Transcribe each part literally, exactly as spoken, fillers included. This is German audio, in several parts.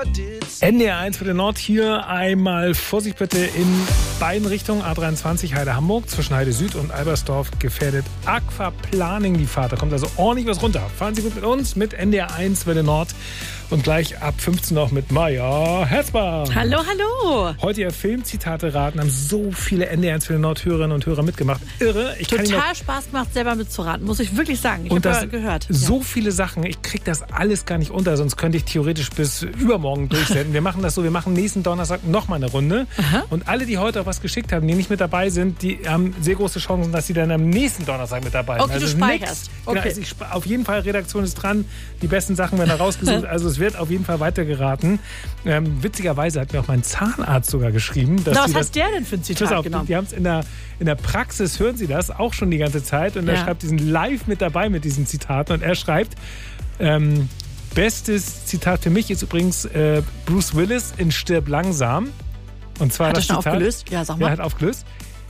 N D R eins für den Nord hier einmal Vorsicht bitte in beiden Richtungen. A dreiundzwanzig Heide Hamburg zwischen Heide Süd und Albersdorf gefährdet Aquaplaning die Fahrt. Da kommt also ordentlich was runter. Fahren Sie gut mit uns, mit N D R eins für den Nord. Und gleich ab fünfzehn noch mit Maja Herzbach. Hallo, hallo. Heute ja Filmzitate raten. Haben so viele N D R eins für den Nord Hörerinnen und Hörer mitgemacht. Irre. Ich Total kann noch Spaß gemacht, selber mitzuraten, muss ich wirklich sagen. Ich und habe das ja gehört. So ja. viele Sachen. Ich kriege das alles gar nicht unter, sonst könnte ich theoretisch bis übermorgen durchsenden. Wir machen das so, wir machen nächsten Donnerstag nochmal eine Runde. Aha. Und alle, die heute auch was geschickt haben, die nicht mit dabei sind, die haben sehr große Chancen, dass sie dann am nächsten Donnerstag mit dabei sind. Okay, also du speicherst. Genau, Okay. also ich, auf jeden Fall, Redaktion ist dran. Die besten Sachen werden da rausgesucht. Also es wird auf jeden Fall weitergeraten. Ähm, witzigerweise hat mir auch mein Zahnarzt sogar geschrieben. Dass Na, was die hat das, der denn für ein Zitat pass auf, genommen? Die haben es in der, in der Praxis, hören Sie das, auch schon die ganze Zeit. Und er Ja. schreibt, die sind live mit dabei mit diesen Zitaten. Und er schreibt, ähm, bestes Zitat für mich ist übrigens äh, Bruce Willis in Stirb langsam. Und zwar Hat er das schon Zitat, aufgelöst? Ja, sag mal. Er hat aufgelöst.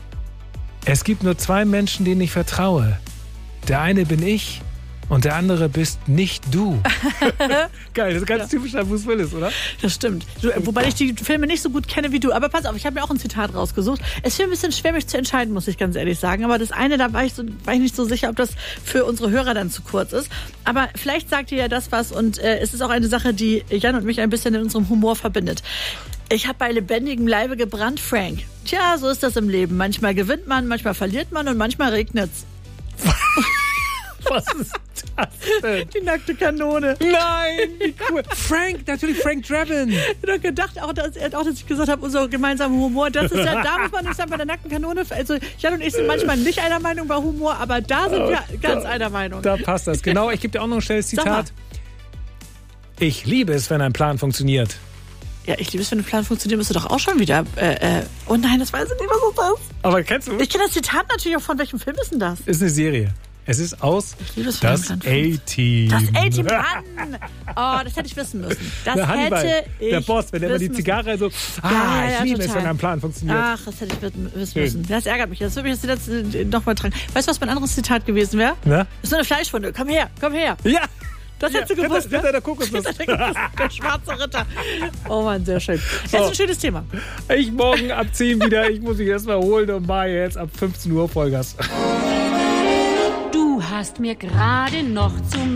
Es gibt nur zwei Menschen, denen ich vertraue. Der eine bin ich und der andere bist nicht du. Geil, das ist ganz Ja. typisch nach Bruce Willis, oder? Das stimmt. Du, wobei ich die Filme nicht so gut kenne wie du. Aber pass auf, ich habe mir auch ein Zitat rausgesucht. Es fiel ein bisschen schwer, mich zu entscheiden, muss ich ganz ehrlich sagen. Aber das eine, da war ich, so, war ich nicht so sicher, ob das für unsere Hörer dann zu kurz ist. Aber vielleicht sagt ihr ja das was. Und äh, es ist auch eine Sache, die Jan und mich ein bisschen in unserem Humor verbindet. Ich habe bei lebendigem Leibe gebrannt, Frank. Tja, so ist das im Leben. Manchmal gewinnt man, manchmal verliert man und manchmal regnet's. Was ist das denn? Die nackte Kanone. Nein, wie cool. Frank, natürlich Frank Drabin. Ich habe gedacht, auch dass, auch, dass ich gesagt habe, unser gemeinsamer Humor, das ist ja, da muss man nicht sagen, bei der nackten Kanone. Also Jan und ich sind manchmal nicht einer Meinung bei Humor, aber da sind wir ganz einer Meinung. Da passt das. Genau, ich gebe dir auch noch ein schnelles Sag mal. Zitat. Ich liebe es, wenn ein Plan funktioniert. Ja, ich liebe es, wenn ein Plan funktioniert, bist du doch auch schon wieder. Äh, äh, oh nein, das weiß ich nicht, was ist das? Aber kennst du? Ich kenne das Zitat natürlich auch von welchem Film ist denn das? Ist eine Serie. Es ist aus Ich liebe es, wenn das ein Plan funktioniert. A-Team. Das A-Team, Mann! Oh, das hätte ich wissen müssen. Das Der Hannibal, hätte ich der Boss, wenn er immer die wissen Zigarre so, ah, Ja, ja, ja, ich liebe es, total. wenn ein Plan funktioniert. Ach, das hätte ich wissen Schön. müssen. Das ärgert mich. Das würde mich jetzt nochmal tragen. Weißt du, was mein anderes Zitat gewesen wäre? Na? Das ist nur eine Fleischwunde. Komm her, komm her. Ja, Das hättest du Ritter- gewusst, Ritter ne? der Kokosnuss. Ritter der Kokosnuss, der schwarze Ritter. Oh Mann, sehr schön. Das ist ein schönes Thema. ich morgen ab zehn wieder, ich muss mich erstmal holen und mache jetzt ab fünfzehn Uhr Vollgas. Du hast mir gerade noch zum